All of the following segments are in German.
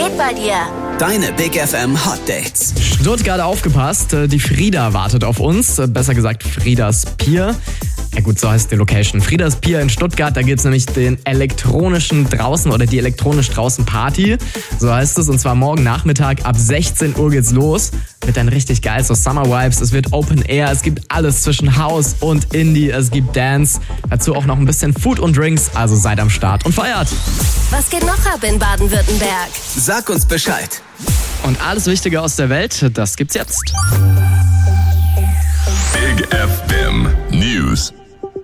geht bei dir? Deine Big FM Hot Dates. Stuttgart aufgepasst, die Frieda wartet auf uns, besser gesagt Friedas Pier. Ja gut, so heißt die Location. Friedas Pier in Stuttgart, da gibt's nämlich den elektronischen Draußen oder die elektronisch Draußen Party, so heißt es. Und zwar morgen Nachmittag ab 16 Uhr geht's los. Wird dann richtig geil, so Summer Vibes. Es wird Open Air, es gibt alles zwischen House und Indie, es gibt Dance. Dazu auch noch ein bisschen Food und Drinks, also seid am Start und feiert. Was geht noch ab in Baden-Württemberg? Sag uns Bescheid. Und alles Wichtige aus der Welt, das gibt's jetzt. Big FM News.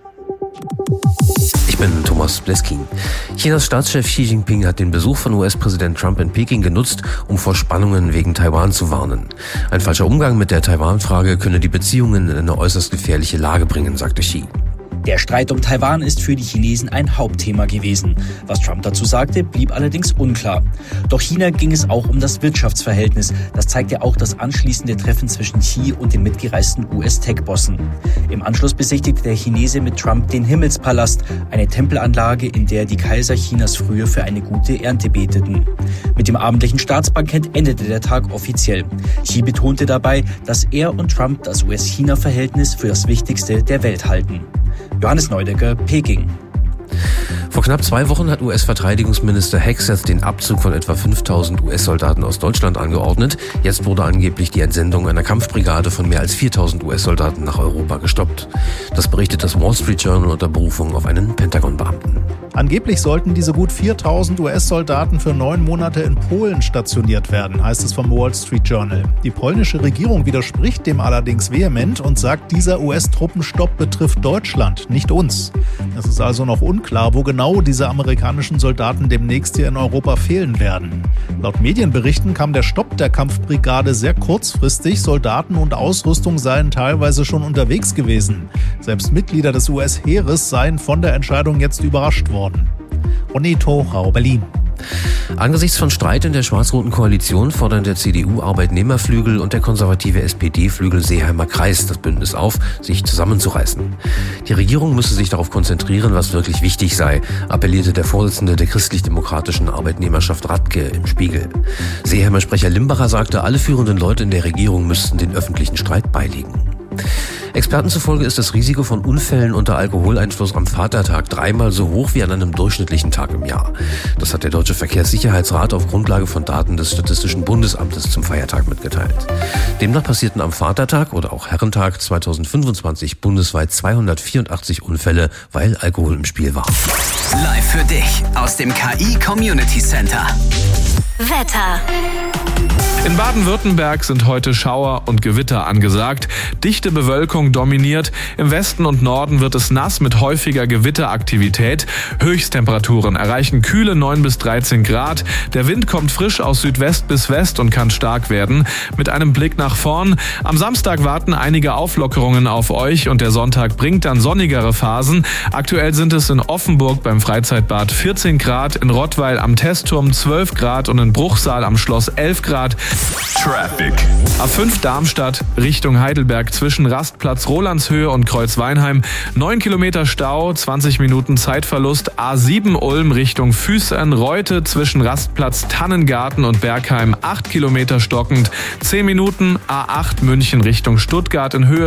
Ich bin Thomas Bleskin. Chinas Staatschef Xi Jinping hat den Besuch von US-Präsident Trump in Peking genutzt, um vor Spannungen wegen Taiwan zu warnen. Ein falscher Umgang mit der Taiwan-Frage könne die Beziehungen in eine äußerst gefährliche Lage bringen, sagte Xi. Der Streit um Taiwan ist für die Chinesen ein Hauptthema gewesen. Was Trump dazu sagte, blieb allerdings unklar. Doch China ging es auch um das Wirtschaftsverhältnis. Das zeigte auch das anschließende Treffen zwischen Xi und den mitgereisten US-Tech-Bossen. Im Anschluss besichtigte der Chinese mit Trump den Himmelspalast, eine Tempelanlage, in der die Kaiser Chinas früher für eine gute Ernte beteten. Mit dem abendlichen Staatsbankett endete der Tag offiziell. Xi betonte dabei, dass er und Trump das US-China-Verhältnis für das Wichtigste der Welt halten. Johannes Neudecker, Peking. Vor knapp 2 Wochen hat US-Verteidigungsminister Hegseth den Abzug von etwa 5000 US-Soldaten aus Deutschland angeordnet. Jetzt wurde angeblich die Entsendung einer Kampfbrigade von mehr als 4000 US-Soldaten nach Europa gestoppt. Das berichtet das Wall Street Journal unter Berufung auf einen Pentagon-Beamten. Angeblich sollten diese gut 4000 US-Soldaten für 9 Monate in Polen stationiert werden, heißt es vom Wall Street Journal. Die polnische Regierung widerspricht dem allerdings vehement und sagt, dieser US-Truppenstopp betrifft Deutschland, nicht uns. Es ist also noch unklar, wo genau diese amerikanischen Soldaten demnächst hier in Europa fehlen werden. Laut Medienberichten kam der Stopp der Kampfbrigade sehr kurzfristig. Soldaten und Ausrüstung seien teilweise schon unterwegs gewesen. Selbst Mitglieder des US-Heeres seien von der Entscheidung jetzt überrascht worden. Ronny Tochau, Berlin. Angesichts von Streit in der schwarz-roten Koalition fordern der CDU-Arbeitnehmerflügel und der konservative SPD-Flügel Seeheimer Kreis das Bündnis auf, sich zusammenzureißen. Die Regierung müsse sich darauf konzentrieren, was wirklich wichtig sei, appellierte der Vorsitzende der christlich-demokratischen Arbeitnehmerschaft Radke im Spiegel. Seeheimer Sprecher Limbacher sagte, alle führenden Leute in der Regierung müssten den öffentlichen Streit beilegen. Experten zufolge ist das Risiko von Unfällen unter Alkoholeinfluss am Vatertag 3-mal so hoch wie an einem durchschnittlichen Tag im Jahr. Das hat der Deutsche Verkehrssicherheitsrat auf Grundlage von Daten des Statistischen Bundesamtes zum Feiertag mitgeteilt. Demnach passierten am Vatertag oder auch Herrentag 2025 bundesweit 284 Unfälle, weil Alkohol im Spiel war. Live für dich aus dem KI Community Center. Wetter. In Baden-Württemberg sind heute Schauer und Gewitter angesagt. Dichte Bewölkung dominiert. Im Westen und Norden wird es nass mit häufiger Gewitteraktivität. Höchsttemperaturen erreichen kühle 9 bis 13 Grad. Der Wind kommt frisch aus Südwest bis West und kann stark werden. Mit einem Blick nach vorn. Am Samstag warten einige Auflockerungen auf euch und der Sonntag bringt dann sonnigere Phasen. Aktuell sind es in Offenburg beim Freizeitbad 14 Grad, in Rottweil am Testturm 12 Grad und in Bruchsal am Schloss 11 Grad. Traffic. A5 Darmstadt Richtung Heidelberg zwischen Rastplatz Rolandshöhe und Kreuzweinheim. 9 Kilometer Stau, 20 Minuten Zeitverlust. A7 Ulm Richtung Füßern-Reute zwischen Rastplatz Tannengarten und Bergheim. 8 Kilometer stockend. 10 Minuten. A8 München Richtung Stuttgart in Höhe